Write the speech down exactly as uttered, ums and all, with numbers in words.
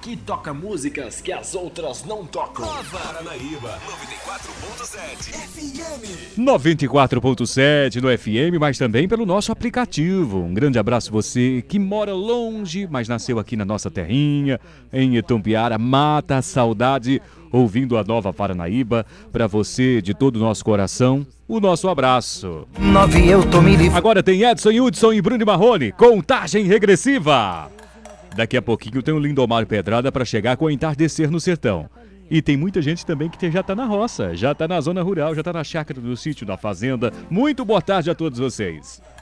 Aqui toca músicas que as outras não tocam. Nova Paranaíba, noventa e quatro ponto sete F M. noventa e quatro ponto sete no F M, mas também pelo nosso aplicativo. Um grande abraço você que mora longe, mas nasceu aqui na nossa terrinha, em Itumbiara, mata a saudade, ouvindo a Nova Paranaíba. Para você, de todo o nosso coração, o nosso abraço. Nove, eu tô me livrando. Agora tem Edson Hudson e Bruno Marrone, contagem regressiva. Daqui a pouquinho tem o Lindomar Pedrada para chegar com o Entardecer no Sertão. E tem muita gente também que já tá na roça, já tá na zona rural, já tá na chácara do sítio, da fazenda. Muito boa tarde a todos vocês.